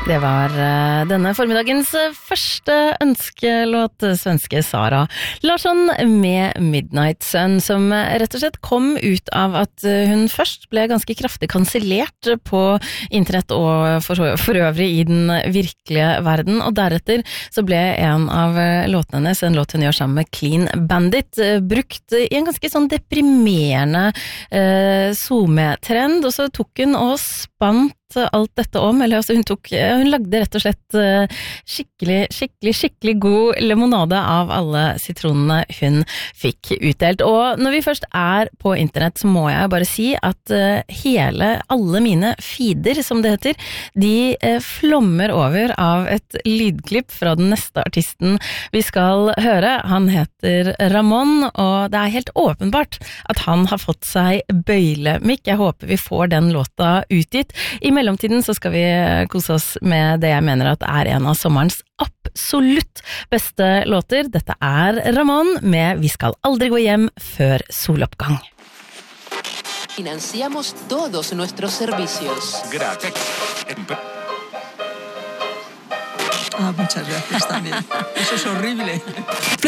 Det var denne formiddagens første ønskelåt, svenske Sara Larsson med Midnight Sun, som rett og slett kom ut av at hun først ble ganske kraftig kansellert på internett og for øvrig i den virkelige verden, og deretter så ble en av låtene hennes, en låt hun gjør sammen med Clean Bandit, brukt i en ganske sånn deprimerende SoMe-trend, og så tok hun og spant alt dette om, eller altså hun lagde rett og slett skikkelig god limonade av alle sitronene hun fikk utdelt. Og når vi først er på internett, så må jeg bare si at alle mine feeder, som det heter, de flommer over av et lydklipp fra den neste artisten vi skal høre. Han heter Ramón, og det er helt åpenbart at han har fått seg bøylemikk. Jeg håper vi får den låta utgitt. I mellomtiden så skal vi kose oss med det jeg mener at er en av sommerens absolutt beste låter. Dette er Ramón med Vi skal aldri gå hjem før soloppgang. Financiamos todos nuestros servicios. Gracias. Muchas gracias también. Eso es horrible.